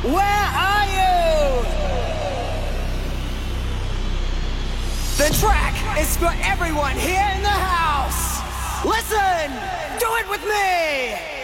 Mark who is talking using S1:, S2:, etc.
S1: Where are you? The track is for everyone here in the house. Listen, do it with me.